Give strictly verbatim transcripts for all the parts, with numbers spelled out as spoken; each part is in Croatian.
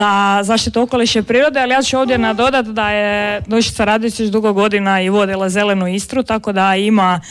na zaštitu okoliša i prirode, ali ja ću ovdje nadodati da je Dušica Radojčić dugo godina i vodila Zelenu Istru, tako da ima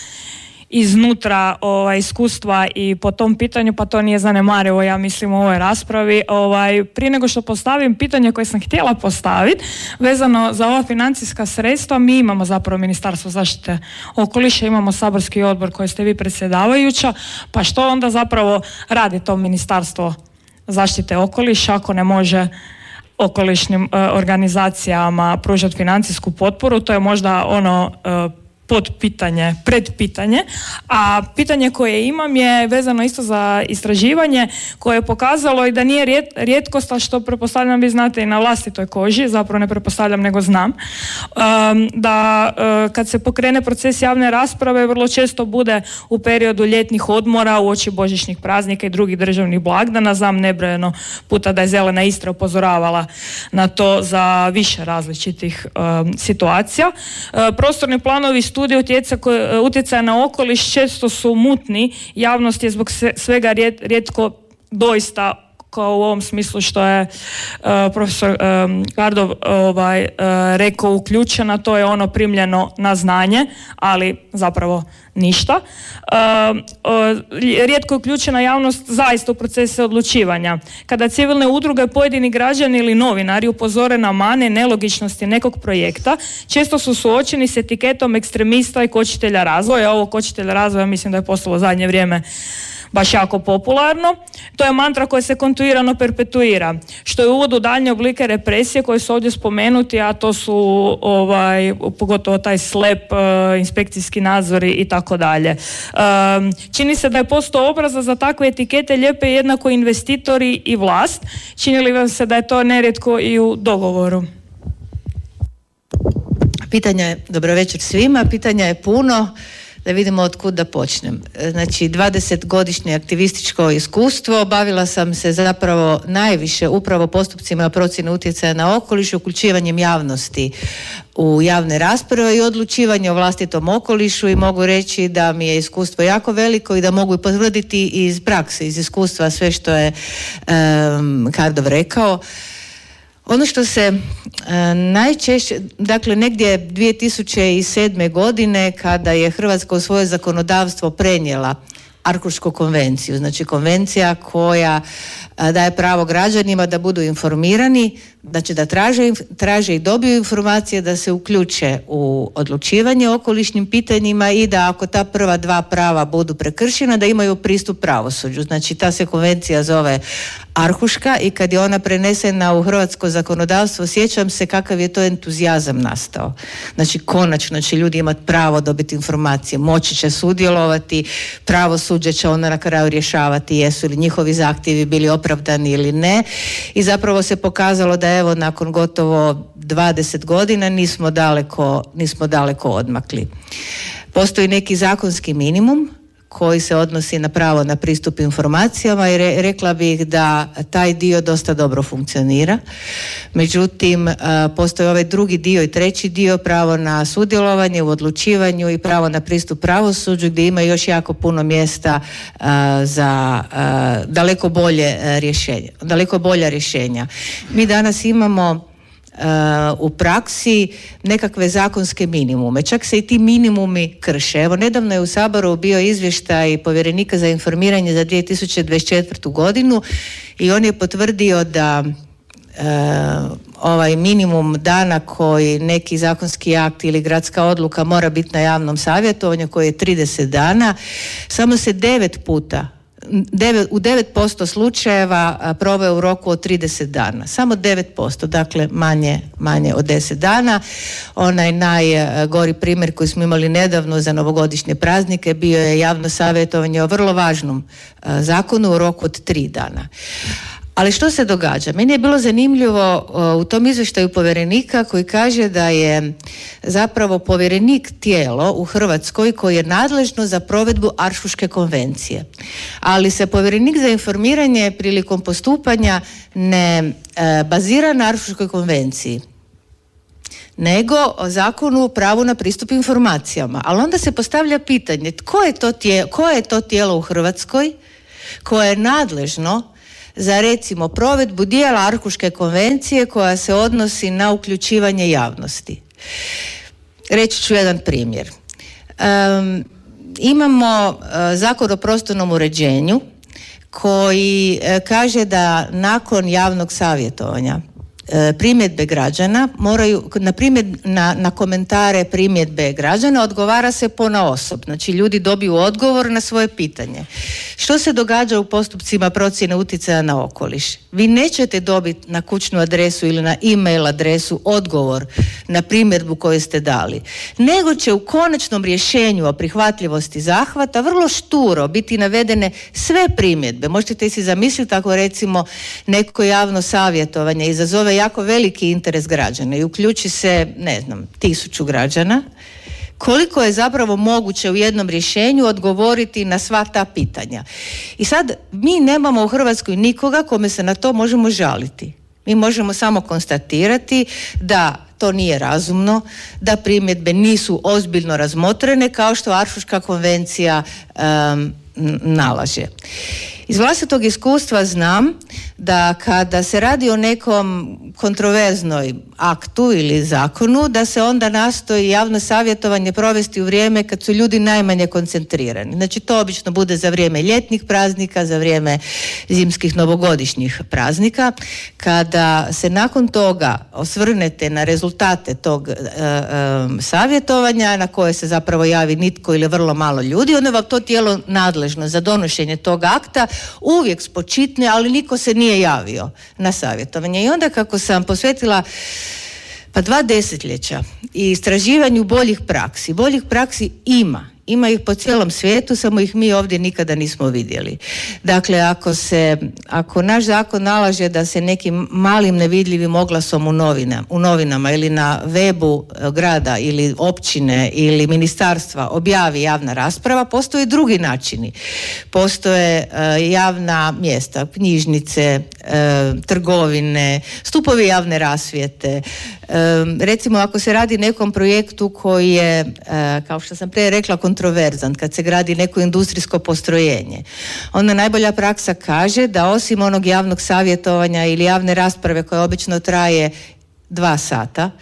iznutra ovaj, iskustva i po tom pitanju, pa to nije zanemarivo, ja mislim, u ovoj raspravi. Ovaj, prije nego što postavim pitanje koje sam htjela postaviti, vezano za ova financijska sredstva, mi imamo zapravo Ministarstvo zaštite okoliša, imamo saborski odbor koji ste vi predsjedavajuća, pa što onda zapravo radi to Ministarstvo zaštite okoliša ako ne može okolišnim uh, organizacijama pružati financijsku potporu? To je možda ono uh, pod pitanje, pred pitanje, a pitanje koje imam je vezano isto za istraživanje koje je pokazalo i da nije rijet, rijetkost, a što pretpostavljam vi znate i na vlastitoj koži, zapravo ne pretpostavljam nego znam, um, da uh, kad se pokrene proces javne rasprave vrlo često bude u periodu ljetnih odmora, uoči božićnih praznika i drugih državnih blagdana. Znam nebrojeno puta da je Zelena Istra upozoravala na to za više različitih um, situacija. Uh, prostorni planovi studije utjecaja na okoliš često su mutni, javnost je zbog svega rijetko doista, kao u ovom smislu što je uh, profesor um, Gardov ovaj, uh, rekao, uključena, to je ono primljeno na znanje, ali zapravo ništa. Uh, uh, rijetko je uključena javnost zaista u procese odlučivanja. Kada civilne udruge, pojedini građani ili novinari upozore na mane, nelogičnosti nekog projekta, često su suočeni s etiketom ekstremista i kočitelja razvoja. Ovo kočitelja razvoja mislim da je postalo zadnje vrijeme baš jako popularno. To je mantra koja se kontinuirano perpetuira, što je uvod u daljnje oblike represije koji su ovdje spomenuti, a to su ovaj, pogotovo taj slep, uh, inspekcijski nadzori i tako dalje. Um, čini se da je postao obraza za takve etikete lijepe jednako investitori i vlast. Čini li vam se da je to nerijetko i u dogovoru? Pitanja je, dobro večer svima, pitanja je puno. Da vidimo od kud da počnem. Znači, dvadesetgodišnje aktivističko iskustvo, bavila sam se zapravo najviše upravo postupcima procjene utjecaja na okoliš, uključivanjem javnosti u javne rasprave i odlučivanje o vlastitom okolišu, i mogu reći da mi je iskustvo jako veliko i da mogu i potvrditi iz prakse, iz iskustva sve što je um, Kardov rekao. Ono što se e, najčešće, dakle negdje dvije tisuće sedme. godine kada je Hrvatska u svoje zakonodavstvo prenijela Arhušku konvenciju, znači konvencija koja a, daje pravo građanima da budu informirani, znači da traže, traže i dobiju informacije, da se uključe u odlučivanje o okolišnim pitanjima i da ako ta prva dva prava budu prekršena, da imaju pristup pravosuđu. Znači ta se konvencija zove Arhuška i kad je ona prenesena u hrvatsko zakonodavstvo, sjećam se kakav je to entuzijazam nastao. Znači konačno će ljudi imati pravo dobiti informacije, moći će sudjelovati, pravosuđe će onda na kraju rješavati jesu li njihovi zahtjevi bili opravdani ili ne, i zapravo se pokazalo da evo nakon gotovo dvadeset godina nismo daleko, nismo daleko odmakli. Postoji neki zakonski minimum koji se odnosi na pravo na pristup informacijama i re, rekla bih da taj dio dosta dobro funkcionira. Međutim, postoji ovaj drugi dio i treći dio, pravo na sudjelovanje u odlučivanju i pravo na pristup pravosuđu, gdje ima još jako puno mjesta za daleko bolje rješenje, daleko bolja rješenja. Mi danas imamo Uh, u praksi nekakve zakonske minimume. Čak se i ti minimumi krše. Evo, nedavno je u Saboru bio izvještaj povjerenika za informiranje za dvije tisuće dvadeset četvrtu. godinu i on je potvrdio da uh, ovaj minimum dana koji neki zakonski akt ili gradska odluka mora biti na javnom savjetovanju, koji je trideset dana, samo se devet puta u devet posto slučajeva proveo u roku od trideset dana. Samo devet posto, dakle manje, manje od deset dana. Onaj najgori primjer koji smo imali nedavno za novogodišnje praznike bio je javno savjetovanje o vrlo važnom zakonu u roku od tri dana. Ali što se događa? Meni je bilo zanimljivo u tom izvještaju povjerenika koji kaže da je zapravo povjerenik tijelo u Hrvatskoj koje je nadležno za provedbu Arhuške konvencije. Ali se povjerenik za informiranje prilikom postupanja ne e, bazira na Arhuškoj konvenciji, nego o zakonu o pravu na pristup informacijama. Ali onda se postavlja pitanje tko je to tijelo, koje je to tijelo u Hrvatskoj koje je nadležno za recimo provedbu dijela Arhuške konvencije koja se odnosi na uključivanje javnosti. Reći ću jedan primjer. Um, imamo uh, Zakon o prostornom uređenju koji uh, kaže da nakon javnog savjetovanja primjedbe građana moraju, na, primjer, na, na komentare primjedbe građana odgovara se ponaosob. Znači ljudi dobiju odgovor na svoje pitanje. Što se događa u postupcima procjene utjecaja na okoliš? Vi nećete dobiti na kućnu adresu ili na e-mail adresu odgovor na primjedbu koju ste dali, nego će u konačnom rješenju o prihvatljivosti zahvata vrlo šturo biti navedene sve primjedbe. Možete si zamisliti ako recimo neko javno savjetovanje izazove jako veliki interes građana i uključi se, ne znam, tisuću građana, koliko je zapravo moguće u jednom rješenju odgovoriti na sva ta pitanja. I sad mi nemamo u Hrvatskoj nikoga kome se na to možemo žaliti. Mi možemo samo konstatirati da to nije razumno, da primjedbe nisu ozbiljno razmotrene kao što Arhuška konvencija um, nalaže. Iz vlastitog iskustva znam da kada se radi o nekom kontroverznoj aktu ili zakonu, da se onda nastoji javno savjetovanje provesti u vrijeme kad su ljudi najmanje koncentrirani. Znači to obično bude za vrijeme ljetnih praznika, za vrijeme zimskih novogodišnjih praznika, kada se nakon toga osvrnete na rezultate tog e, e, savjetovanja na koje se zapravo javi nitko ili vrlo malo ljudi, onda vam to tijelo nadležno za donošenje tog akta uvijek spočitne, ali niko se nije javio na savjetovanje. I onda kako sam posvetila pa dva desetljeća i istraživanju boljih praksi, boljih praksi ima, ima ih po cijelom svijetu, samo ih mi ovdje nikada nismo vidjeli. Dakle, ako se, ako naš zakon nalaže da se nekim malim nevidljivim oglasom u, novina, u novinama ili na webu grada ili općine ili ministarstva objavi javna rasprava, postoje drugi načini. Postoje uh, javna mjesta, knjižnice, uh, trgovine, stupovi javne rasvjete. Uh, recimo, ako se radi nekom projektu koji je, uh, kao što sam prije rekla, kontroverzan, kad se gradi neko industrijsko postrojenje, onda najbolja praksa kaže da osim onog javnog savjetovanja ili javne rasprave koja obično traje dva sata,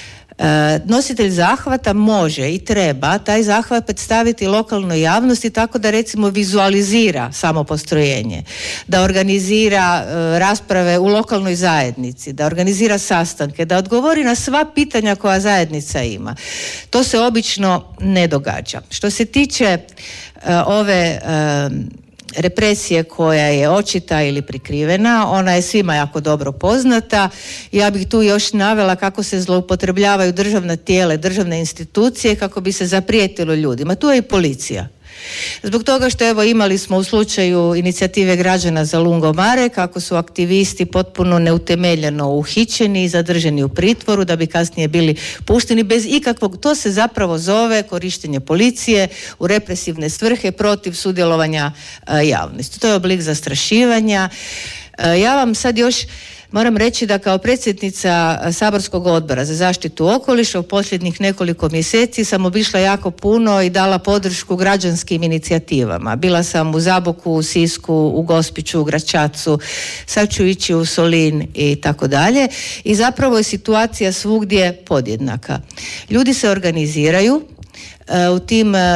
nositelj zahvata može i treba taj zahvat predstaviti lokalnoj javnosti tako da recimo vizualizira samo postrojenje, da organizira uh, rasprave u lokalnoj zajednici, da organizira sastanke, da odgovori na sva pitanja koja zajednica ima. To se obično ne događa. Što se tiče uh, ove uh, represije koja je očita ili prikrivena, ona je svima jako dobro poznata. Ja bih tu još navela kako se zloupotrebljavaju državna tijela, državne institucije kako bi se zaprijetilo ljudima. Tu je i policija. Zbog toga što evo imali smo u slučaju inicijative građana za lungomare kako su aktivisti potpuno neutemeljeno uhićeni i zadržani u pritvoru da bi kasnije bili pušteni bez ikakvog, to se zapravo zove korištenje policije u represivne svrhe protiv sudjelovanja uh, javnosti. To je oblik zastrašivanja. Uh, ja vam sad još moram reći da kao predsjednica saborskog odbora za zaštitu okoliša u posljednjih nekoliko mjeseci sam obišla jako puno i dala podršku građanskim inicijativama. Bila sam u Zaboku, u Sisku, u Gospiću, u Gračacu, sad ću ići u Solin i tako dalje. I zapravo je situacija svugdje podjednaka. Ljudi se organiziraju. U tim uh,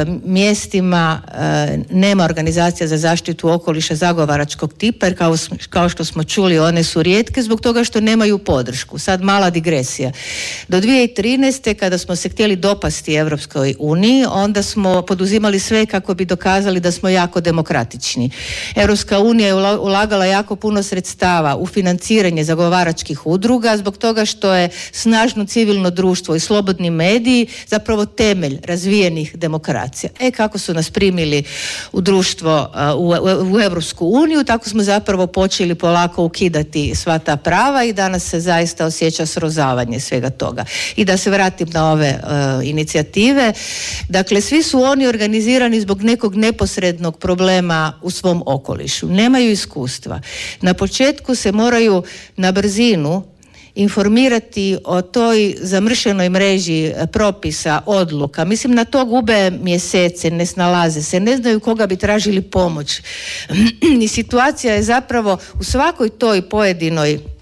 mjestima uh, nema organizacija za zaštitu okoliša zagovaračkog tipa, jer kao, kao što smo čuli one su rijetke zbog toga što nemaju podršku. Sad mala digresija. Do dvije tisuće trinaeste kada smo se htjeli dopasti Europskoj uniji, onda smo poduzimali sve kako bi dokazali da smo jako demokratični. Europska unija je ulagala jako puno sredstava u financiranje zagovaračkih udruga zbog toga što je snažno civilno društvo i slobodni mediji zapravo temelj razvijenih demokracija. E kako su nas primili u društvo, u, u, u Europsku uniju, tako smo zapravo počeli polako ukidati sva ta prava i danas se zaista osjeća srozavanje svega toga. I da se vratim na ove uh, inicijative, dakle svi su oni organizirani zbog nekog neposrednog problema u svom okolišu. Nemaju iskustva. Na početku se moraju na brzinu informirati o toj zamršenoj mreži propisa, odluka. Mislim, na to gube mjesece, ne snalaze se, ne znaju koga bi tražili pomoć. I situacija je zapravo u svakoj toj pojedinoj